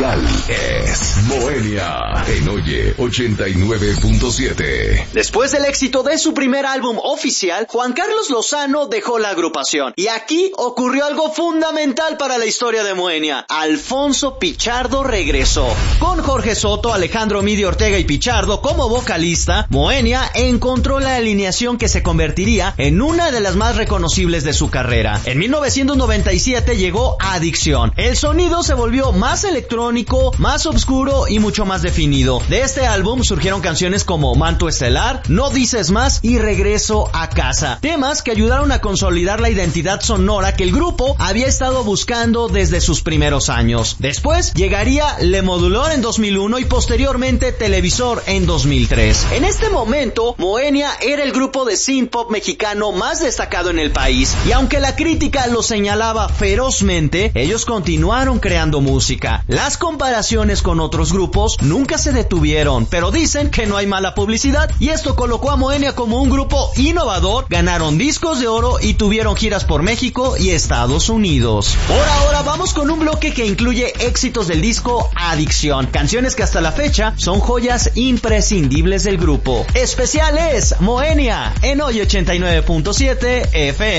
central es Moenia en Oye 89.7. Después del éxito de su primer álbum oficial, Juan Carlos Lozano dejó la agrupación. Y aquí ocurrió algo fundamental para la historia de Moenia. Alfonso Pichardo regresó. Con Jorge Soto, Alejandro Midio Ortega y Pichardo como vocalista, Moenia encontró la alineación que se convertiría en una de las más reconocibles de su carrera. En 1997 llegó Adicción. El sonido se volvió más electrónico, más oscuro y mucho más definido. De este álbum surgieron canciones como Manto Estelar, No Dices Más y Regreso a Casa. Temas que ayudaron a consolidar la identidad sonora que el grupo había estado buscando desde sus primeros años. Después llegaría Le Modulor en 2001 y posteriormente Televisor en 2003. En este momento, Moenia era el grupo de synth pop mexicano más destacado en el país, y aunque la crítica lo señalaba ferozmente, ellos continuaron creando música. Las comparaciones con otros grupos nunca se detuvieron, pero dicen que no hay mala publicidad, y esto colocó a Moenia como un grupo innovador, ganaron discos de oro y tuvieron giras por México y Estados Unidos. Por ahora vamos con un bloque que incluye éxitos del disco Adicción, canciones que hasta la fecha son joyas imprescindibles del grupo. Especial es Moenia en Hoy 89.7 FM.